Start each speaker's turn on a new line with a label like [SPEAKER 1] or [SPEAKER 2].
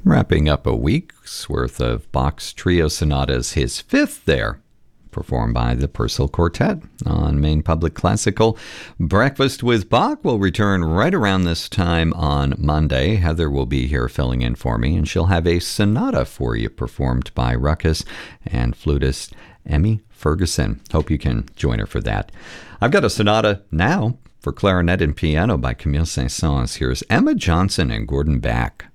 [SPEAKER 1] Wrapping up a week's worth of Bach's Trio Sonatas, his fifth there, performed by the Purcell Quartet on Maine Public Classical. Breakfast with Bach will return right around this time on Monday. Heather will be here filling in for me, and she'll have a sonata for you performed by Ruckus and flutist Emmy Ferguson. Hope you can join her for that. I've got a sonata now for clarinet and piano by Camille Saint-Saëns. Here's Emma Johnson and Gordon Back.